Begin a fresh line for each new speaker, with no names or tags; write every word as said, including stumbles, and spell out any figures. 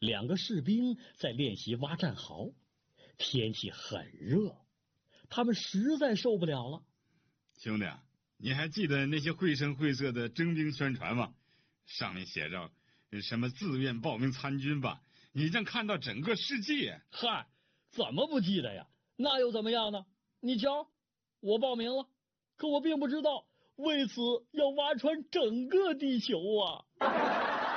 两个士兵在练习挖战壕，天气很热，他们实在受不了了。
兄弟，你还记得那些绘声绘色的征兵宣传吗？上面写着什么自愿报名参军吧，你正看到整个世界。
嗨，怎么不记得呀？那又怎么样呢？你瞧，我报名了，可我并不知道为此要挖穿整个地球啊！